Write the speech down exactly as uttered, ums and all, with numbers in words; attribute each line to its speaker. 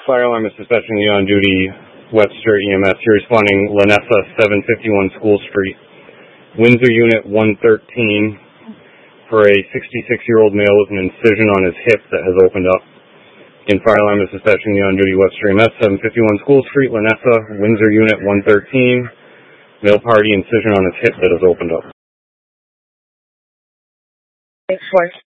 Speaker 1: Fire alarm is dispatching the on-duty Webster E M S. You're responding Lanessa, seven fifty-one School Street. Windsor Unit one thirteen for a sixty-six-year-old male with an incision on his hip that has opened up. In fire alarm is dispatching the on-duty Webster E M S, seven fifty-one School Street, Lanessa, Windsor Unit one thirteen. Male party incision on his hip that has opened up.
Speaker 2: Thanks,